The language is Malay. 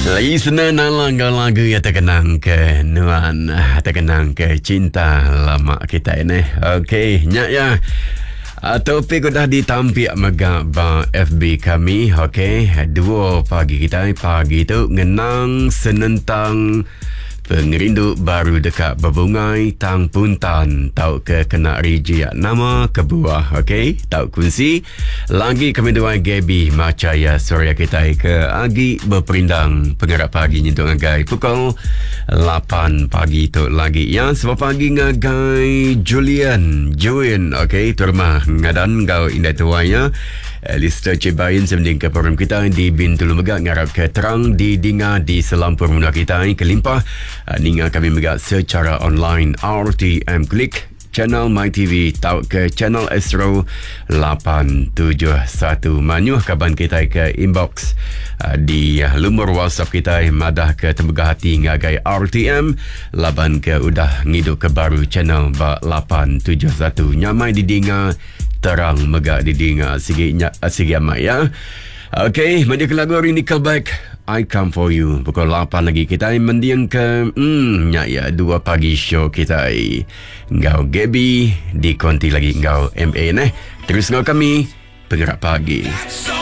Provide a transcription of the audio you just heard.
Lagi senang lagu yang terkenang ke Nuan, terkenang ke cinta lama kita ini. Okey, nyak ya. Topik dah ditampik megak bang FB kami. Okey, 2 pagi kita pagi tu ngenang senentang pengerindu baru dekat berbungai tang puntan tau ke kena rejia nama kebuah. Okey, tau kunci lagi kami dua Gaby Macaya Surya kita ke agi berperindang pengerak pagi nyentuh ngagai pukul 8 pagi tu lagi ya. Sebab pagi ngagai Julian. Okey, tu rumah ngadan kau indah tuanya Lister Cibain semending ke program kita di Bintul Megak ngarap ke terang di Dinga di Selampur Mula kita kelimpah ninga kami megak secara online RTM Klik channel MyTV tau ke channel Astro 871 manyuh kaban kita ke inbox di lumur WhatsApp kita madah ke tembegah hati ngagai RTM laban ke udah ngiduk ke baru channel 871 nyamai di Dinga terang megak di Dinga sigi amat ya. Okey, mandi ke lagu Nickelback I Come For You pukul 8 lagi kita mendiang ke ya 2 pagi show kita ngau Gaby di konti lagi ngau MA terus ngau kami pengerak pagi.